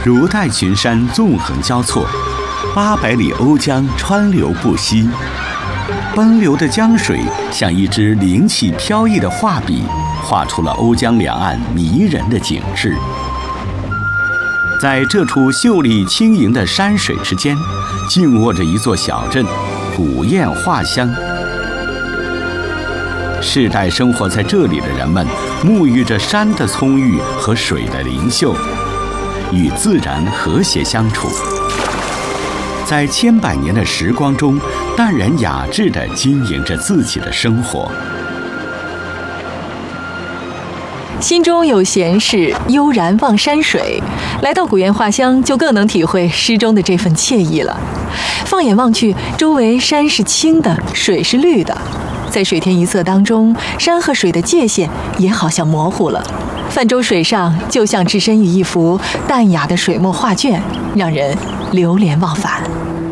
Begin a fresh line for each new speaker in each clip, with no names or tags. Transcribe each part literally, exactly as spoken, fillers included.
如带群山纵横交错，八百里瓯江川流不息。奔流的江水像一支灵气飘逸的画笔，画出了瓯江两岸迷人的景致。在这处秀丽轻盈的山水之间，静卧着一座小镇——古堰画乡。世代生活在这里的人们，沐浴着山的葱郁和水的灵秀，与自然和谐相处，在千百年的时光中，淡然雅致地经营着自己的生活。
心中有闲事，悠然望山水。来到古堰画乡，就更能体会诗中的这份惬意了。放眼望去，周围山是青的，水是绿的，在水天一色当中，山和水的界限也好像模糊了。泛舟水上，就像置身于一幅淡雅的水墨画卷，让人流连忘返。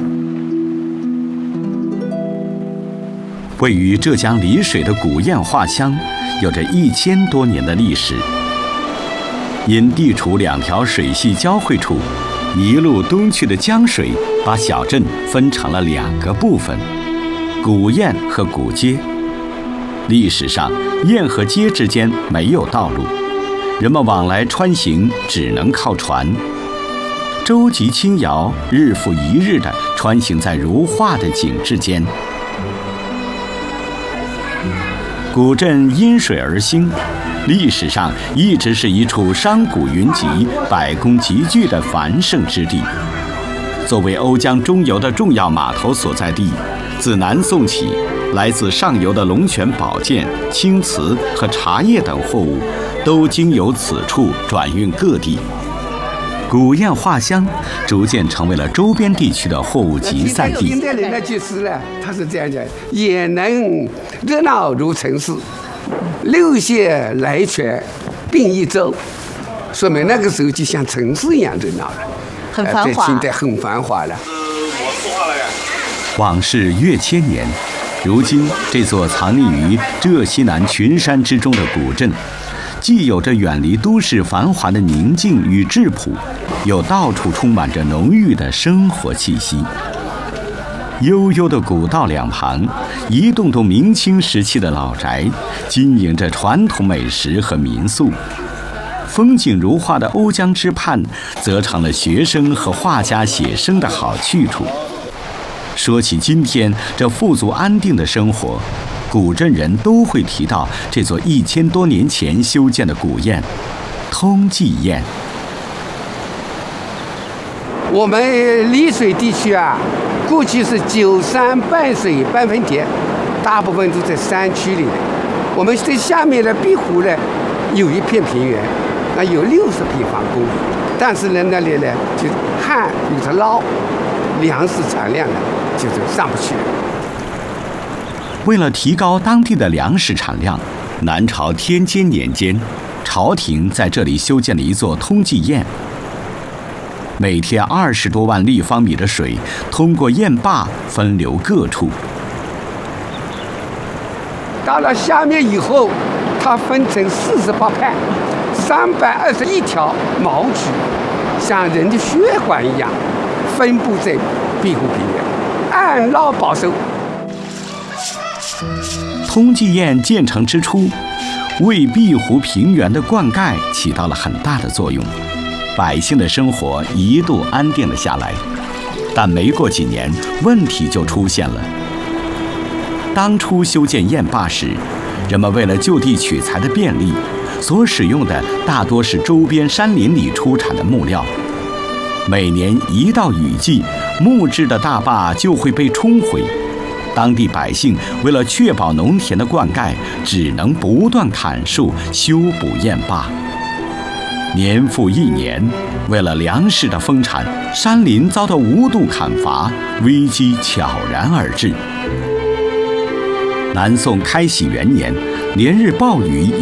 位于浙江丽水的古堰画乡，有着一千多年的历史。因地处两条水系交汇处，一路东去的江水把小镇分成了两个部分：古堰和古街。历史上，堰和街之间没有道路，人们往来穿行只能靠船。舟楫轻摇，日复一日地穿行在如画的景致间。古镇因水而兴，历史上一直是一处商贾云集、百工集聚的繁盛之地。作为瓯江中游的重要码头所在地，自南宋起，来自上游的龙泉宝剑、青瓷和茶叶等货物，都经由此处转运各地。古堰画乡逐渐成为了周边地区的货物集散地。
现代人的句诗呢，他是这样讲：也能热闹如城市，六县来泉并一舟。说明那个时候就像城市一样热闹了，
很繁华。
现在很繁华了。
往事越千年，如今这座藏匿于浙西南群山之中的古镇，既有着远离都市繁华的宁静与质朴，又到处充满着浓郁的生活气息。悠悠的古道两旁，一栋栋明清时期的老宅，经营着传统美食和民宿。风景如画的瓯江之畔，则成了学生和画家写生的好去处。说起今天这富足安定的生活，古镇人都会提到这座一千多年前修建的古堰——通济堰。
我们丽水地区啊，过去是九山半水半分田，大部分都在山区里的。我们在下面的碧湖呢，有一片平原，那有六十平方公里，但是呢，那里呢，就旱有着涝，粮食产量呢，就是上不去了。
为了提高当地的粮食产量，南朝天监年间，朝廷在这里修建了一座通济堰。每天二十多万立方米的水通过堰坝分流各处。
到了下面以后，它分成四十八派，三百二十一条毛渠，像人的血管一样，分布在碧湖平原，按涝保收。
通济堰建成之初，为碧湖平原的灌溉起到了很大的作用，百姓的生活一度安定了下来。但没过几年，问题就出现了。当初修建堰坝时，人们为了就地取材的便利，所使用的大多是周边山林里出产的木料。每年一到雨季，木质的大坝就会被冲毁。当地百姓为了确保农田的灌溉，只能不断砍树修补堰坝。年复一年，为了粮食的丰产，山林遭到无度砍伐，危机悄然而至。南宋开禧元年，连日暴雨